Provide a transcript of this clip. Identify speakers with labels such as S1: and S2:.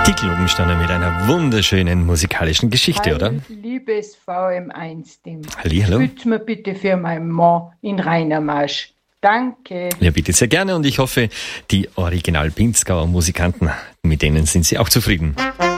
S1: Die Globenstanner mit einer wunderschönen musikalischen Geschichte, oder?
S2: Liebes VM1-Team.
S1: Hallihallo.
S2: Spielt mir bitte für meinen Mann in Rainermarsch. Danke.
S1: Ja, bitte sehr gerne und ich hoffe, die Original Pinzgauer Musikanten, mit denen sind Sie auch zufrieden.